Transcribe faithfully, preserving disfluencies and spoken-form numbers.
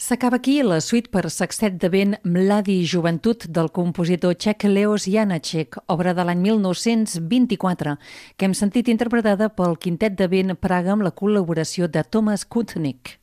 S'acaba aquí la suite per sextet de vent Mladi Joventut del compositor txec Leos Janáček, obra de l'any mil nou-cents vint-i-quatre, que hem sentit interpretada pel quintet de vent Praga amb la col·laboració de Thomas Kutnik.